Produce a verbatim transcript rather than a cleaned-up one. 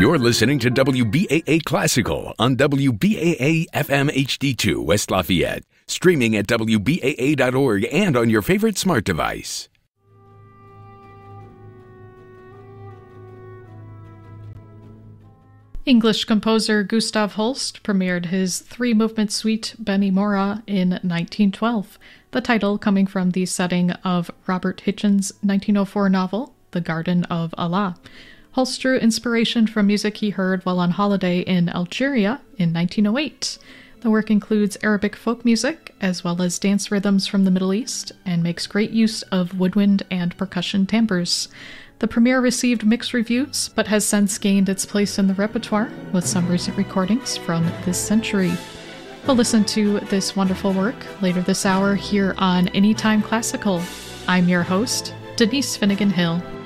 You're listening to W B A A Classical on W B A A F M H D two West Lafayette, streaming at W B A A dot org and on your favorite smart device. English composer Gustav Holst premiered his three-movement suite Benny Mora in nineteen twelve, the title coming from the setting of Robert Hitchens' nineteen oh four novel, The Garden of Allah. Holst drew inspiration from music he heard while on holiday in Algeria in nineteen oh eight. The work includes Arabic folk music, as well as dance rhythms from the Middle East, and makes great use of woodwind and percussion timbres. The premiere received mixed reviews, but has since gained its place in the repertoire, with some recent recordings from this century. We'll listen to this wonderful work later this hour here on Anytime Classical. I'm your host, Denise Finnegan Hill.